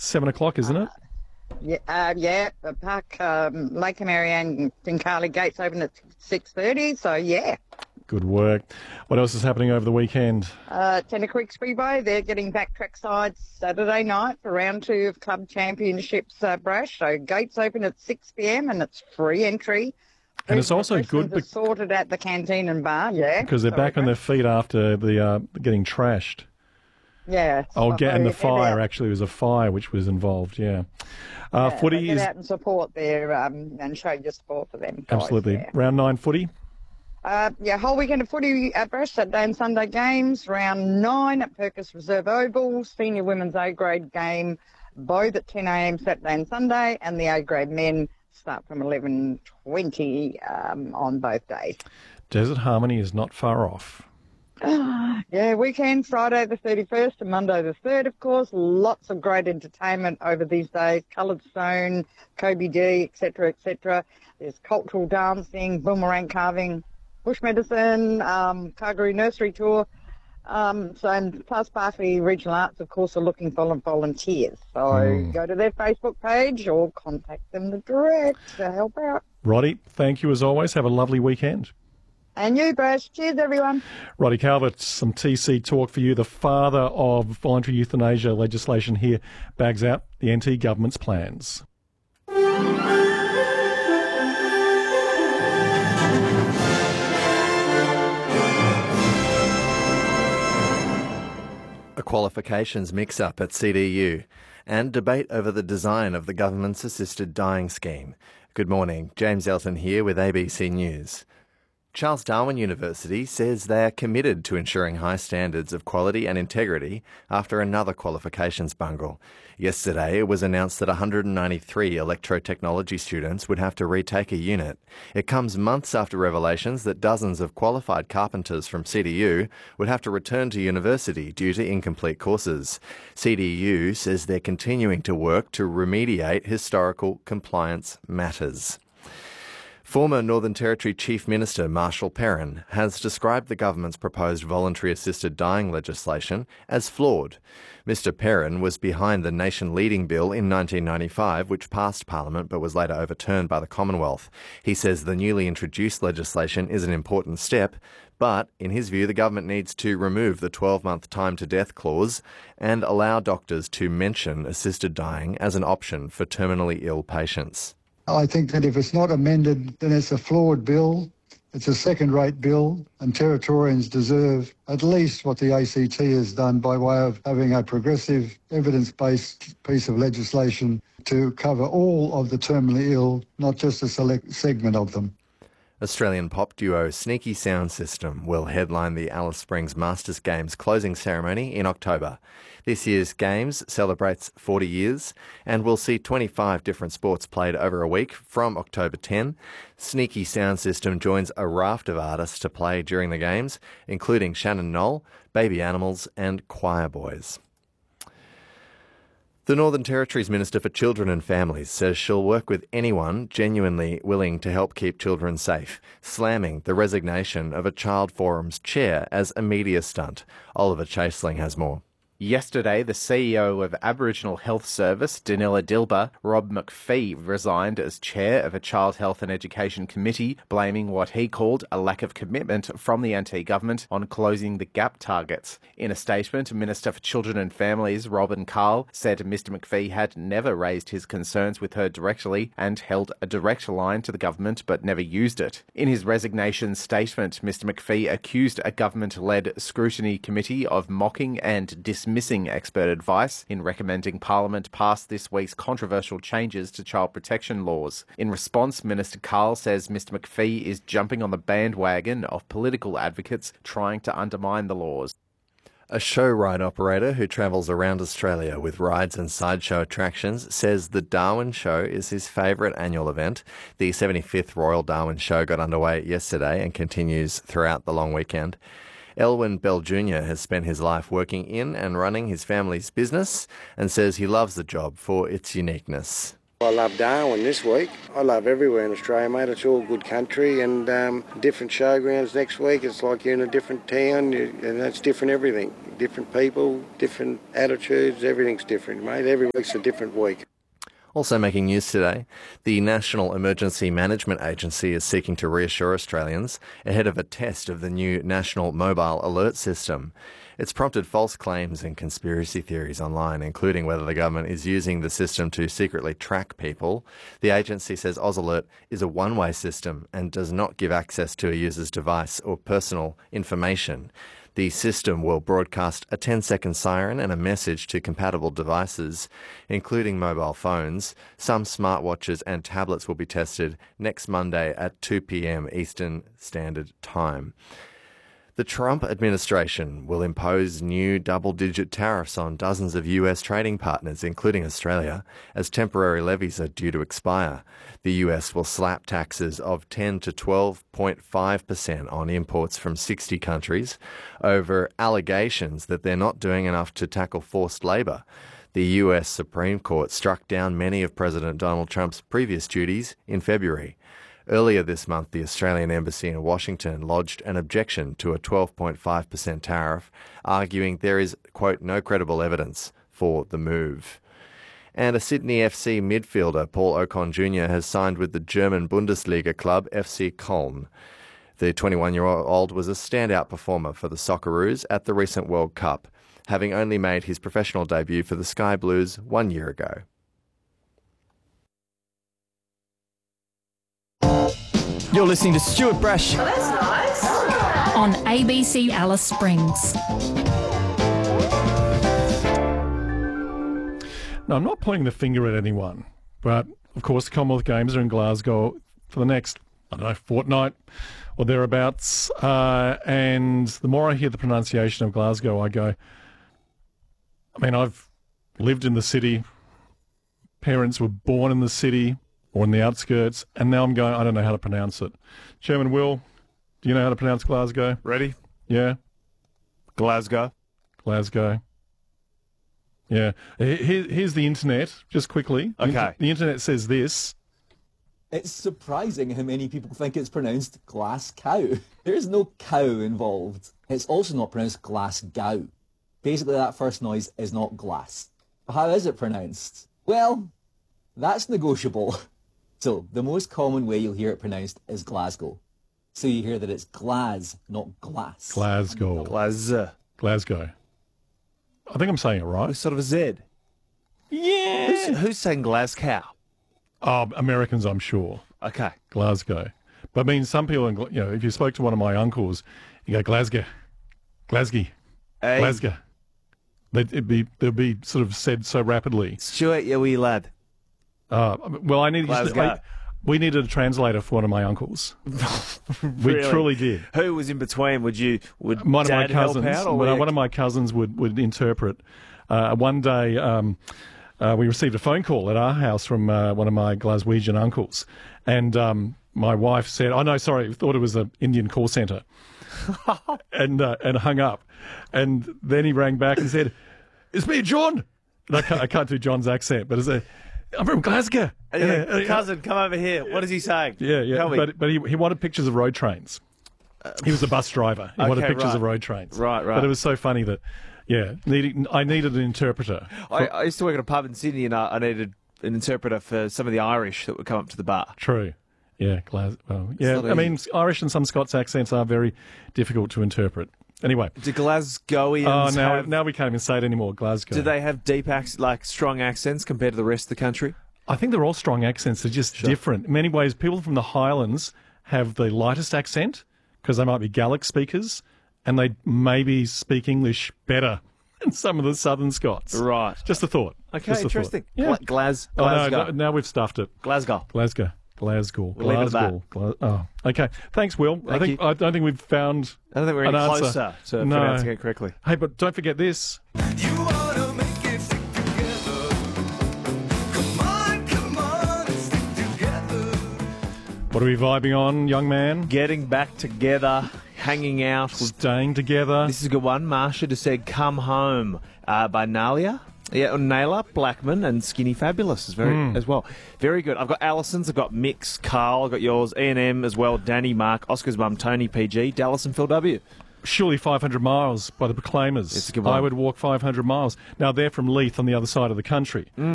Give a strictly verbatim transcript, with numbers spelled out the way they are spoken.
seven o'clock, isn't it? Yeah, uh, yeah. The park, um, Lake Marianne, Dincarli gates open at six thirty. So yeah. Good work. What else is happening over the weekend? Uh, Tender Creek Speedway, they're getting back trackside Saturday night for round two of Club Championships, uh, Brash. So gates open at six p.m. and it's free entry. And it's also good because sorted at the canteen and bar, yeah. Because they're Sorry, back on their feet after the uh, getting trashed. Yeah. Oh, so get and the fire out. actually was a fire which was involved. Yeah. Uh, yeah footy get is out and support their um and show your support for them. Guys, absolutely yeah. round nine footy. Uh, yeah, whole weekend of footy at Brash, Saturday and Sunday games. Round nine at Perkins Reserve Oval. Senior women's A grade game, both at ten a.m. Saturday and Sunday, and the A grade men start from eleven twenty um, on both days. Desert Harmony is not far off. Yeah, weekend, Friday the thirty-first and Monday the third, of course. Lots of great entertainment over these days. Coloured Stone, Kobe D, et cetera, et cetera. There's cultural dancing, boomerang carving, bush medicine, um, Kargaroo Nursery Tour. Um, so, and plus Barclay Regional Arts, of course, are looking for volunteers. So mm. go to their Facebook page or contact them direct to help out. Roddy, thank you as always. Have a lovely weekend. And you, Brash. Cheers, everyone. Roddy Calvert, some T C talk for you. The father of voluntary euthanasia legislation here bags out the N T government's plans. A qualifications mix-up at C D U and debate over the design of the government's assisted dying scheme. Good morning, James Elton here with A B C News. Charles Darwin University says they are committed to ensuring high standards of quality and integrity after another qualifications bungle. Yesterday, it was announced that one hundred ninety-three electrotechnology students would have to retake a unit. It comes months after revelations that dozens of qualified carpenters from C D U would have to return to university due to incomplete courses. C D U says they're continuing to work to remediate historical compliance matters. Former Northern Territory Chief Minister Marshall Perrin has described the government's proposed voluntary assisted dying legislation as flawed. Mister Perrin was behind the nation-leading bill in nineteen ninety-five, which passed Parliament but was later overturned by the Commonwealth. He says the newly introduced legislation is an important step, but in his view, the government needs to remove the twelve-month time-to-death clause and allow doctors to mention assisted dying as an option for terminally ill patients. I think that if it's not amended, then it's a flawed bill, it's a second-rate bill, and Territorians deserve at least what the A C T has done by way of having a progressive, evidence-based piece of legislation to cover all of the terminally ill, not just a select segment of them. Australian pop duo Sneaky Sound System will headline the Alice Springs Masters Games closing ceremony in October. This year's Games celebrates forty years and will see twenty-five different sports played over a week from October tenth. Sneaky Sound System joins a raft of artists to play during the Games, including Shannon Knoll, Baby Animals and Choir Boys. The Northern Territory's Minister for Children and Families says she'll work with anyone genuinely willing to help keep children safe, slamming the resignation of a Child Forum's chair as a media stunt. Oliver Chaseling has more. Yesterday, the C E O of Aboriginal Health Service, Danila Dilba, Rob McPhee, resigned as chair of a Child Health and Education Committee, blaming what he called a lack of commitment from the N T government on closing the gap targets. In a statement, Minister for Children and Families, Robin Carl, said Mister McPhee had never raised his concerns with her directly and held a direct line to the government but never used it. In his resignation statement, Mister McPhee accused a government-led scrutiny committee of mocking and dismissing Dismissing expert advice in recommending Parliament pass this week's controversial changes to child protection laws. In response, Minister Carl says Mister McPhee is jumping on the bandwagon of political advocates trying to undermine the laws. A show ride operator who travels around Australia with rides and sideshow attractions says the Darwin Show is his favourite annual event. The seventy-fifth Royal Darwin Show got underway yesterday and continues throughout the long weekend. Elwyn Bell Junior has spent his life working in and running his family's business and says he loves the job for its uniqueness. I love Darwin this week. I love everywhere in Australia, mate. It's all good country and um, different showgrounds next week. It's like you're in a different town you, and it's different everything. Different people, different attitudes, everything's different, mate. Every week's a different week. Also making news today, the National Emergency Management Agency is seeking to reassure Australians ahead of a test of the new National Mobile Alert System. It's prompted false claims and conspiracy theories online, including whether the government is using the system to secretly track people. The agency says AusAlert is a one-way system and does not give access to a user's device or personal information. The system will broadcast a ten-second siren and a message to compatible devices, including mobile phones. Some smartwatches and tablets will be tested next Monday at two p.m. Eastern Standard Time. The Trump administration will impose new double-digit tariffs on dozens of U S trading partners, including Australia, as temporary levies are due to expire. The U S will slap taxes of ten to twelve point five percent on imports from sixty countries over allegations that they're not doing enough to tackle forced labour. The U S Supreme Court struck down many of President Donald Trump's previous duties in February. Earlier this month, the Australian Embassy in Washington lodged an objection to a twelve point five percent tariff, arguing there is, quote, no credible evidence for the move. And a Sydney F C midfielder, Paul Ocon Junior, has signed with the German Bundesliga club F C Köln. The twenty-one-year-old was a standout performer for the Socceroos at the recent World Cup, having only made his professional debut for the Sky Blues one year ago. You're listening to Stuart Brash. Oh, that's nice. On A B C Alice Springs. Now, I'm not pointing the finger at anyone, but of course the Commonwealth Games are in Glasgow for the next, I don't know, fortnight or thereabouts. Uh, and the more I hear the pronunciation of Glasgow, I go, I mean, I've lived in the city, parents were born in the city, or in the outskirts, and now I'm going, I don't know how to pronounce it. Chairman Will, do you know how to pronounce Glasgow? Ready? Yeah? Glasgow. Glasgow. Yeah. Here, here's the internet, just quickly. Okay. The, inter- the internet says this. It's surprising how many people think it's pronounced Glasgow. There's no cow involved. It's also not pronounced Glasgow. Basically, that first noise is not glass. How is it pronounced? Well, that's negotiable. So, the most common way you'll hear it pronounced is Glasgow. So you hear that it's Glas, not glass. Glasgow. Glas. Glasgow. I think I'm saying it right. It's sort of a Z. Yeah. Who's, who's saying Glasgow? Oh, Americans, I'm sure. Okay. Glasgow. But I mean, some people, in, Gl- you know, if you spoke to one of my uncles, you go, Glasgow, Glasgow, Hey. Glasgow. They'd, it'd be, they'd be sort of said so rapidly. Stuart, you wee lad. Uh, well, I needed, Glasgow. I, we needed a translator for one of my uncles. We Really? truly did. Who was in between? Would you, would One of my Dad help cousins, out? Or one, were you- one of my cousins would, would interpret. Uh, one day, um, uh, we received a phone call at our house from uh, one of my Glaswegian uncles, and um, my wife said, "Oh no, sorry, thought it was an Indian call centre," and uh, and hung up. And then he rang back and said, "It's me, John." And I can't, I can't do John's accent, but it's a, I'm from Glasgow. Yeah, Uh, uh, cousin, come over here. What is he saying? Yeah, yeah. Tell me. But but he he wanted pictures of road trains. He was a bus driver. He wanted Okay, pictures right. of road trains. Right, right. But it was so funny that, yeah, needing, I needed an interpreter. I, I used to work at a pub in Sydney, and I, I needed an interpreter for some of the Irish that would come up to the bar. True. Yeah, Glas- well, yeah. not I mean, Irish and some Scots accents are very difficult to interpret. Anyway. Do Glasgowians Oh, now, have, now we can't even say it anymore, Glasgow. do they have deep, ac- like strong accents compared to the rest of the country? I think they're all strong accents. They're just different. In many ways, people from the Highlands have the lightest accent because they might be Gaelic speakers and they maybe speak English better than some of the Southern Scots. Right. Just a thought. Okay, Just a interesting. thought. Yeah. Gla- Glas- Oh, no, Glasgow. no, now we've stuffed it. Glasgow. Glasgow. Glasgow. We'll leave it at Glasgow. Gla- oh, okay. Thanks, Will. I Thank think you. I don't think we've found. I don't think we're an any answer. closer to No. pronouncing it correctly. Hey, but don't forget this. What are we vibing on, young man? Getting back together, hanging out. Staying together. This is a good one. Marsha just said, "Come Home" uh, by Nalia. Yeah, Naylor, Blackman, and Skinny Fabulous is very Mm. as well. Very good. I've got Allison's, I've got Mick's, Carl, I've got yours, E and M as well, Danny, Mark, Oscar's mum, Tony, P G, Dallas and Phil W. Surely five hundred miles by the Proclaimers. It's a good one. I would walk five hundred miles. Now, they're from Leith on the other side of the country. Mm.